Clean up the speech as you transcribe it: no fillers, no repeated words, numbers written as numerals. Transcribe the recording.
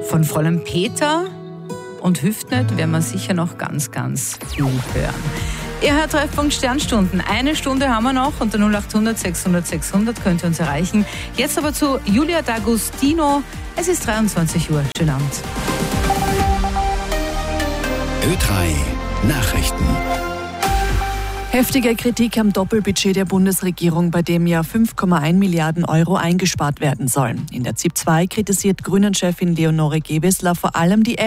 Von Fräulein Peter und Hüftnet werden wir sicher noch ganz, ganz viel hören. Ihr hört Treffpunkt Sternstunden. 1 Stunde haben wir noch. Unter 0800 600 600 könnt ihr uns erreichen. Jetzt aber zu Julia D'Agostino. Es ist 23 Uhr. Schönen Abend. Ö3 Nachrichten. Heftige Kritik am Doppelbudget der Bundesregierung, bei dem ja 5,1 Milliarden Euro eingespart werden sollen. In der ZIP 2 kritisiert Grünen-Chefin Leonore Gewessler vor allem die